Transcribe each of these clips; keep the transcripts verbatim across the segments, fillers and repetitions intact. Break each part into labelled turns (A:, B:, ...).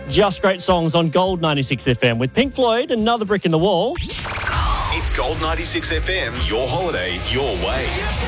A: Just great songs on Gold ninety-six F M with Pink Floyd, Another Brick in the Wall.
B: It's Gold ninety-six F M, your holiday, your way.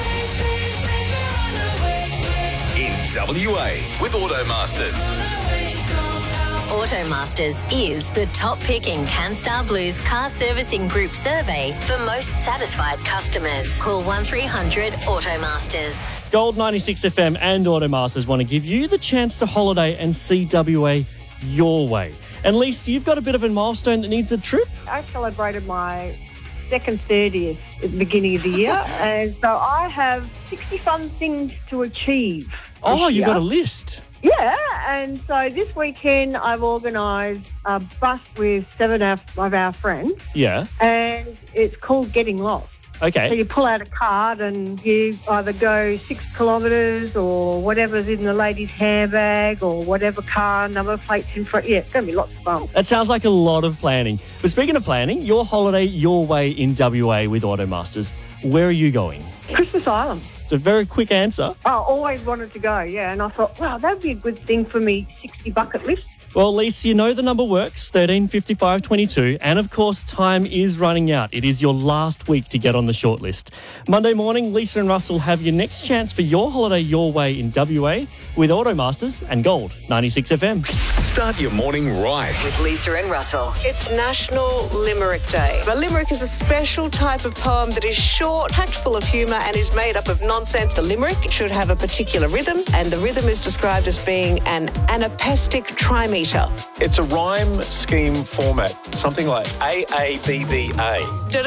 B: In W A with Automasters.
C: Automasters is the top pick in CanStar Blue's car servicing group survey for most satisfied customers. Call one three hundred Automasters.
A: Gold ninety-six F M and Automasters want to give you the chance to holiday and see W A your way. And Lisa, you've got a bit of a milestone that needs a trip.
D: I celebrated my second thirtieth at the beginning of the year, and so I have sixty fun things to achieve.
A: Oh, you've
D: year.
A: got a list.
D: Yeah, and so this weekend I've organised a bus with seven of our friends,
A: Yeah.
D: and it's called Getting Lost. So
A: Okay.
D: you pull out a card and you either go six kilometres or whatever's in the lady's handbag or whatever car number plate's in front. Yeah, it's going to be lots of fun.
A: That sounds like a lot of planning. But speaking of planning, your holiday your way in W A with Automasters. Where are you going?
D: Christmas Island.
A: It's a very quick answer.
D: I always wanted to go, yeah, and I thought, wow, that'd be a good thing for me, sixty bucket list.
A: Well, Lisa, you know the number works, thirteen fifty-five twenty-two, and of course time is running out. It is your last week to get on the shortlist. Monday morning, Lisa and Russell have your next chance for your holiday your way in W A with Automasters and Gold ninety-six F M.
B: Start your morning right.
C: With Lisa and Russell.
E: It's National Limerick Day. A limerick is a special type of poem that is short, packed full of humour and is made up of nonsense. The limerick should have a particular rhythm, and the rhythm is described as being an anapestic trimeter.
F: It's a rhyme scheme format, something like A A B B A.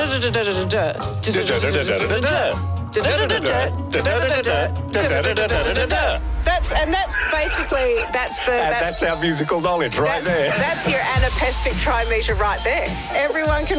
E: That's and that's basically that's the
F: And
E: that's,
F: that's our musical knowledge right
E: that's,
F: there.
E: that's your anapestic trimeter right there. Everyone can